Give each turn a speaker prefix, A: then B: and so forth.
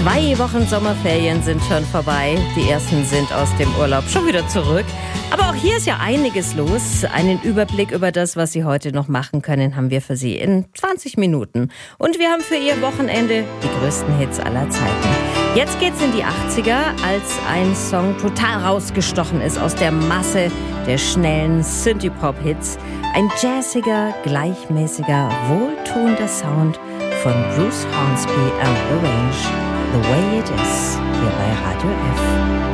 A: 2 Wochen Sommerferien sind schon vorbei. Die ersten sind aus dem Urlaub schon wieder zurück. Aber auch hier ist ja einiges los. Einen Überblick über das, was Sie heute noch machen können, haben wir für Sie in 20 Minuten. Und wir haben für Ihr Wochenende die größten Hits aller Zeiten. Jetzt geht's in die 80er, als ein Song total rausgestochen ist aus der Masse der schnellen Synthie-Pop-Hits. Ein jazziger, gleichmäßiger, wohltuender Sound von Bruce Hornsby and the Range, The Way It Is, hier bei Radio F.